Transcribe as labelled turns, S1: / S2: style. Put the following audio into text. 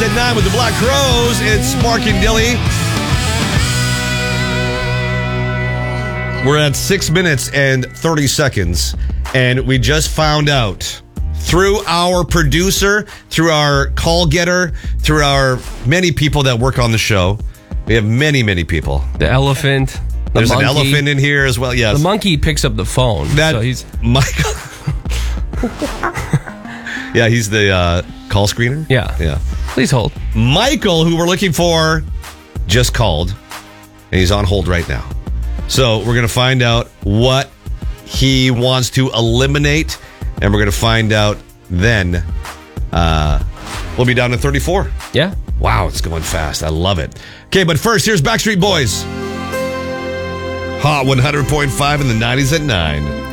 S1: at 9 with the Black Crowes. It's Mark and Dilly. We're at 6 minutes and 30 seconds, and we just found out through our producer, through our call getter, through our many people that work on the show. We have many, many people.
S2: The elephant.
S1: There's an elephant in here as well. Yes.
S2: The monkey picks up the phone. So he's
S1: Michael. Yeah, he's the call screener.
S2: Yeah. Please hold.
S1: Michael, who we're looking for, just called, and he's on hold right now. So we're going to find out what he wants to eliminate, and we're going to find out then. We'll be down to 34.
S2: Yeah.
S1: Wow, it's going fast. I love it. Okay, but first, here's Backstreet Boys. Hot 100.5 in the 90s at 9.